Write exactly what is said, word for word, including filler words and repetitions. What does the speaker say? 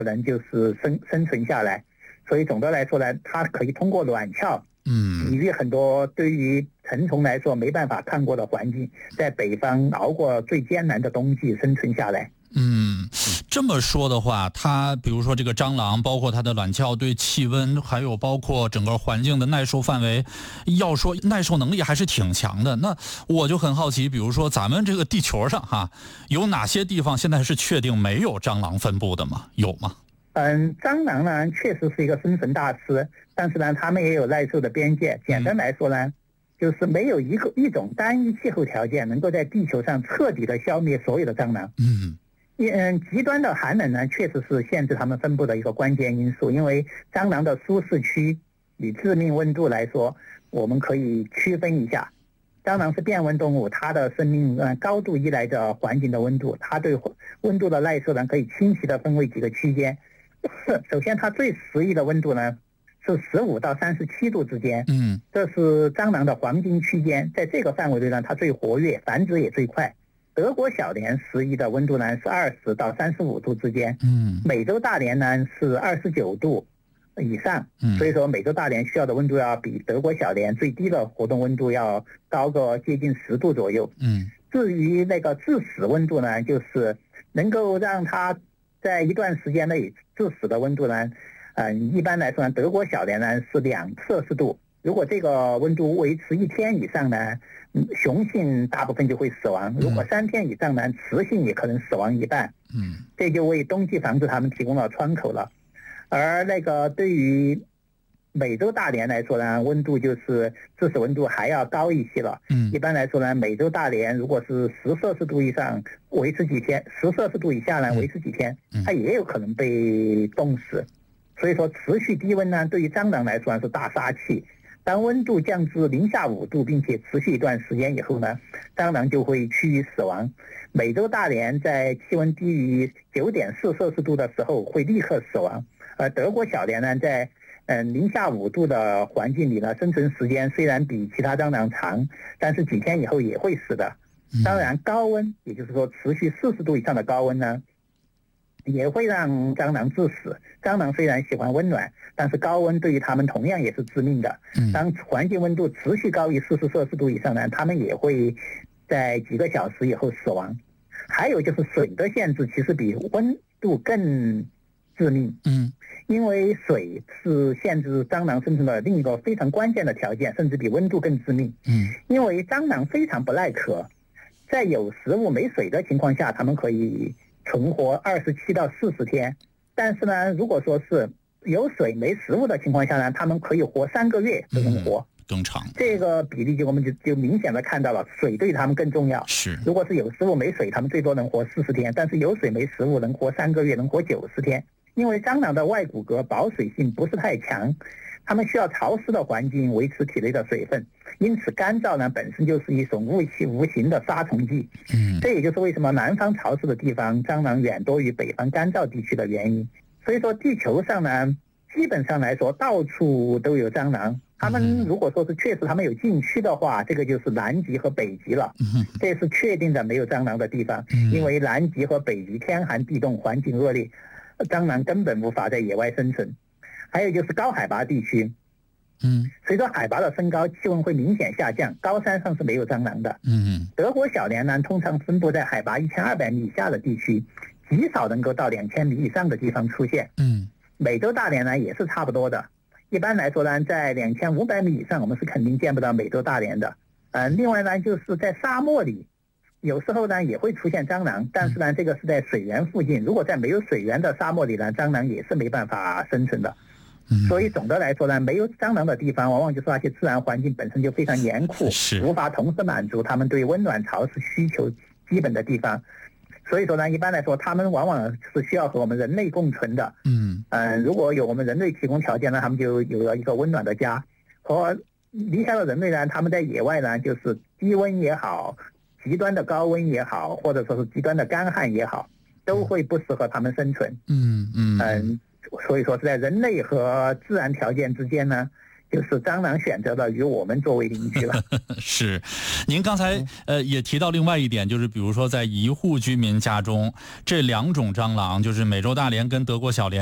能就是生生存下来。所以总的来说呢，它可以通过卵鞘， 嗯， 抵御很多对于成虫来说没办法抗过的环境，在北方熬过最艰难的冬季生存下来。 嗯，这么说的话，它比如说这个蟑螂，包括它的卵鞘对气温，还有包括整个环境的耐受范围，要说耐受能力还是挺强的。那我就很好奇，比如说咱们这个地球上哈，有哪些地方现在是确定没有蟑螂分布的吗？有吗？ 嗯，蟑螂呢确实是一个生存大师，但是呢，它们也有耐受的边界。简单来说呢，嗯、就是没有一个一种单一气候条件能够在地球上彻底的消灭所有的蟑螂。 嗯。 嗯，极端的寒冷呢，确实是限制它们分布的一个关键因素。因为蟑螂的舒适区与致命温度来说，我们可以区分一下。蟑螂是变温动物，它的生命呃高度依赖着环境的温度，它对温度的耐受呢可以清晰的分为几个区间。首先，它最适宜的温度呢是十五到三十七度之间， 嗯， 这是蟑螂的黄金区间，在这个范围内呢，它最活跃，繁殖也最快。德国小蠊适宜的温度呢是二十到三十五度之间， 嗯， 美洲大蠊呢是二十九度以上， 嗯， 所以说美洲大蠊需要的温度要比德国小蠊最低的活动温度要高个接近十度左右。 嗯， 至于那个致死温度呢，就是能够让它在一段时间内致死的温度呢，嗯，一般来说呢，德国小蠊呢是两摄氏度。如果这个温度维持一天以上呢，雄性大部分就会死亡；如果三天以上呢，雌性也可能死亡一半。 嗯， 这就为冬季防治它们提供了窗口了。而那个对于美洲大蠊来说呢，温度就是致死温度还要高一些了。 嗯， 一般来说呢，美洲大蠊如果是十摄氏度以上维持几天，十摄氏度以下呢维持几天，它也有可能被冻死。所以说，持续低温呢，对于蟑螂来说是大杀器。当温度降至零下五度，并且持续一段时间以后呢，蟑螂就会趋于死亡。美洲大蠊在气温低于 九点四摄氏度的时候会立刻死亡，而德国小蠊呢，在嗯零下五度的环境里呢，生存时间虽然比其他蟑螂长，但是几天以后也会死的。当然，高温，也就是说持续四十度以上的高温呢，也会让蟑螂致死。蟑螂虽然喜欢温暖，但是高温对于它们同样也是致命的。当环境温度持续高于四十摄氏度以上呢，它们也会在几个小时以后死亡。还有就是水的限制，其实比温度更致命。 嗯， 因为水是限制蟑螂生存的另一个非常关键的条件，甚至比温度更致命。 嗯，因为蟑螂非常不耐渴，在有食物没水的情况下，它们可以存活二十七到四十天。但是呢，如果说是有水没食物的情况下呢，它们可以活三个月都能活。 嗯，更长。 这个比例就我们就就明显的看到了，水对它们更重要。 是， 如果是有食物没水，它们最多能活四十天，但是有水没食物能活三个月，能活九十天。因为蟑螂的外骨骼保水性不是太强，它们需要潮湿的环境维持体内的水分，因此干燥呢本身就是一种无形无形的杀虫剂。 嗯， 这也就是为什么南方潮湿的地方蟑螂远多于北方干燥地区的原因。所以说地球上呢，基本上来说到处都有蟑螂。他们如果说是确实他们有禁区的话，这个就是南极和北极了，这是确定的没有蟑螂的地方。因为南极和北极天寒地冻，环境恶劣，蟑螂根本无法在野外生存。还有就是高海拔地区， 嗯， 随着海拔的升高，气温会明显下降，高山上是没有蟑螂的。 嗯， 德国小蠊呢，通常分布在海拔一千二百米以下的地区，极少能够到两千米以上的地方出现。 嗯， 美洲大蠊呢也是差不多的。一般来说呢，在两千五百米以上，我们是肯定见不到美洲大蠊的。呃，另外呢，就是在沙漠里，有时候呢也会出现蟑螂，但是呢，这个是在水源附近。如果在没有水源的沙漠里呢，蟑螂也是没办法生存的。所以总的来说呢，没有蟑螂的地方，往往就是那些自然环境本身就非常严酷，无法同时满足它们对温暖潮湿需求基本的地方。所以说呢，一般来说，它们往往是需要和我们人类共存的。嗯嗯、呃，如果有我们人类提供条件呢，它们就有了一个温暖的家。和离开了人类呢，他们在野外呢，就是低温也好，极端的高温也好，或者说是极端的干旱也好，都会不适合它们生存。 嗯嗯嗯、呃，所以说是在人类和自然条件之间呢， 就是蟑螂选择了与我们作为邻居了。 是，您刚才呃也提到另外一点，就是比如说在一户居民家中，这两种蟑螂，就是美洲大蠊跟德国小蠊。